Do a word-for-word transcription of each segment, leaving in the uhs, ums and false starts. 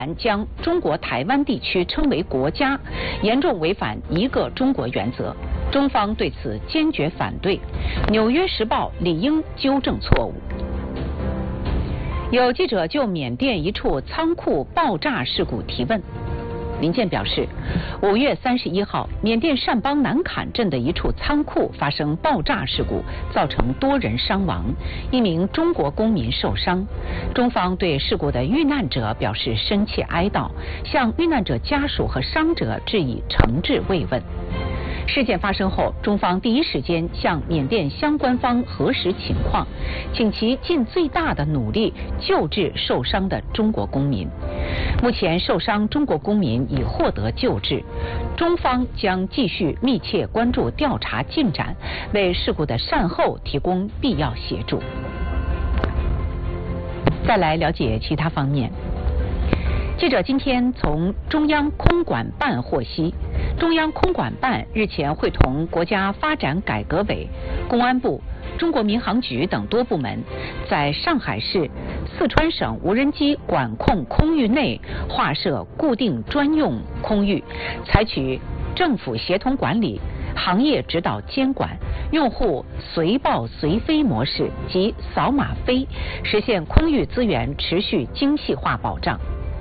将中国台湾地区称为国家，严重违反一个中国原则。中方对此坚决反对。纽约时报理应纠正错误。有记者就缅甸一处仓库爆炸事故提问。林健表示，五月三十一号，缅甸善邦南坎镇的一处仓库发生爆炸事故，造成多人伤亡，一名中国公民受伤。中方对事故的遇难者表示深切哀悼，向遇难者家属和伤者致以诚挚慰问。事件发生后，中方第一时间向缅甸相关方核实情况，请其尽最大的努力救治受伤的中国公民。目前受伤中国公民已获得救治，中方将继续密切关注调查进展，为事故的善后提供必要协助。再来了解其他方面。记者今天从中央空管办获悉，中央空管办日前会同国家发展改革委、公安部、中国民航局等多部门，在上海市、四川省无人机管控空域内划设固定专用空域，采取政府协同管理、行业指导监管、用户随报随飞模式及扫码飞，实现空域资源持续精细化保障。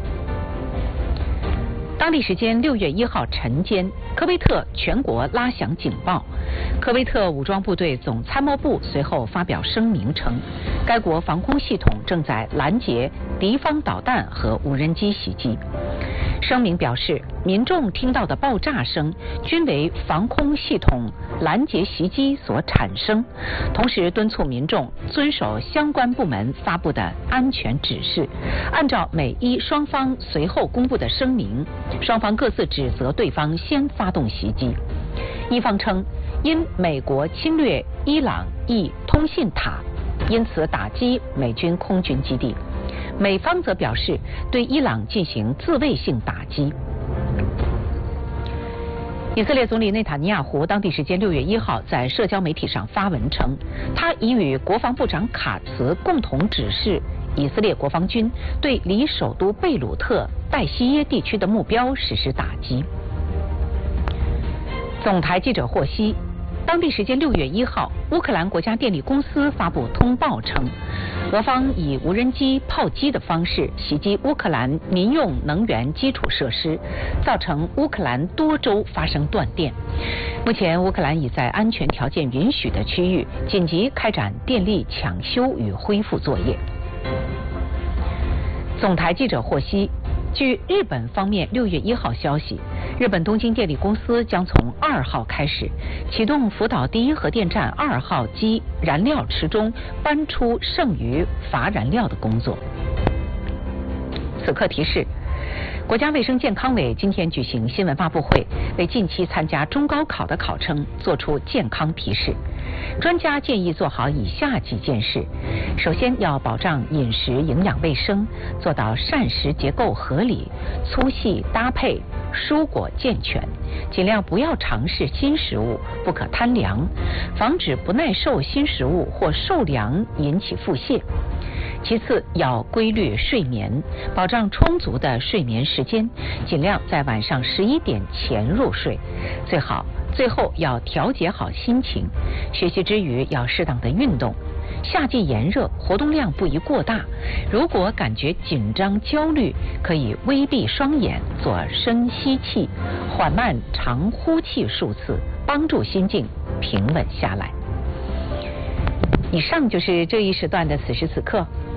当地时间六月一号晨间，科威特全国拉响警报。科威特武装部队总参谋部随后发表声明称，该国防空系统正在拦截敌方导弹和无人机袭击。声明表示，民众听到的爆炸声均为防空系统拦截袭击所产生，同时敦促民众遵守相关部门发布的安全指示，按照美伊双方随后公布的声明，双方各自指责对方先发动袭击。一方称，因美国侵略伊朗一通信塔，因此打击美军空军基地。美方则表示对伊朗进行自卫性打击。以色列总理内塔尼亚胡当地时间六月一号在社交媒体上发文称，他已与国防部长卡茨共同指示以色列国防军对离首都贝鲁特拜西耶地区的目标实施打击。总台记者获悉，当地时间六月一号，乌克兰国家电力公司发布通报称，俄方以无人机炮击的方式袭击乌克兰民用能源基础设施，造成乌克兰多州发生断电。目前，乌克兰已在安全条件允许的区域紧急开展电力抢修与恢复作业。总台记者获悉，据日本方面六月一号消息，日本东京电力公司将从二号开始启动福岛第一核电站二号机燃料池中搬出剩余乏燃料的工作。此刻提示，国家卫生健康委今天举行新闻发布会，为近期参加中高考的考生作出健康提示。专家建议做好以下几件事：首先要保障饮食营养卫生，做到膳食结构合理、粗细搭配、蔬果健全，尽量不要尝试新食物，不可贪凉，防止不耐受新食物或受凉引起腹泻。其次要规律睡眠，保障充足的睡眠时间，尽量在晚上十一点前入睡，最好最后要调节好心情，学习之余要适当的运动。夏季炎热，活动量不宜过大。如果感觉紧张焦虑，可以微闭双眼，做深吸气，缓慢长呼气数次，帮助心境平稳下来。以上就是这一时段的此时此刻。